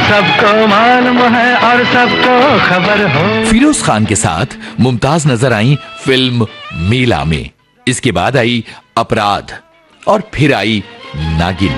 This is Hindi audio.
सबको मालूम है और सबको खबर हो। फिरोज खान के साथ मुमताज नजर आई फिल्म मीला में। इसके बाद आई अपराध और फिर आई नागिन।